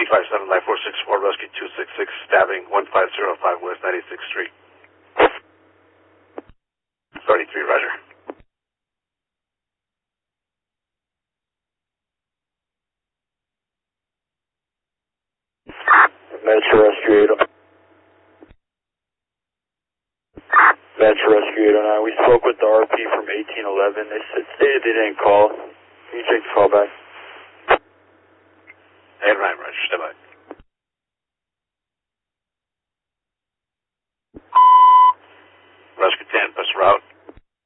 357 Life 464 Rescue 266 stabbing 1505 West 96th Street. 33, roger. Metro Rescue 8. Metro Rescue 809. We spoke with the RP from 1811. They stated they didn't call. Can you check the call back?